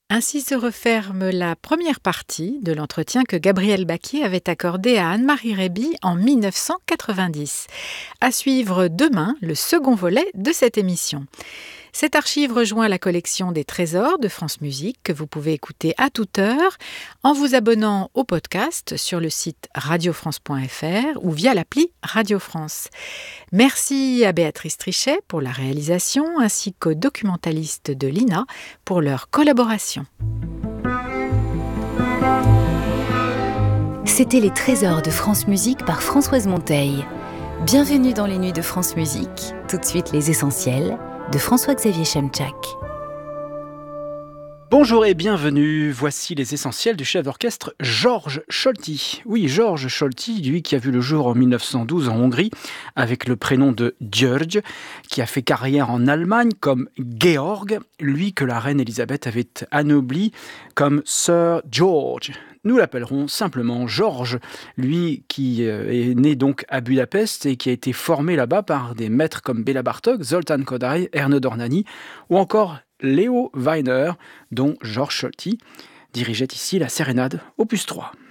Ainsi se referme la première partie de l'entretien que Gabriel Baquier avait accordé à Anne-Marie Réby en 1990. À suivre demain le second volet de cette émission. Cette archive rejoint la collection des trésors de France Musique que vous pouvez écouter à toute heure en vous abonnant au podcast sur le site radiofrance.fr ou via l'appli Radio France. Merci à Béatrice Trichet pour la réalisation ainsi qu'aux documentalistes de l'INA pour leur collaboration. C'était les trésors de France Musique par Françoise Monteil. Bienvenue dans les nuits de France Musique. Tout de suite les essentiels de François-Xavier Chemczak. Bonjour et bienvenue, voici les essentiels du chef d'orchestre Georges Solti. Oui, Georges Solti, lui qui a vu le jour en 1912 en Hongrie avec le prénom de György, qui a fait carrière en Allemagne comme Georg, lui que la reine Elisabeth avait anobli comme Sir George. Nous l'appellerons simplement Georges, lui qui est né donc à Budapest et qui a été formé là-bas par des maîtres comme Béla Bartók, Zoltán Kodály, Ernő Dornányi ou encore Leo Weiner, dont Georges Solti dirigeait ici la sérénade opus 3.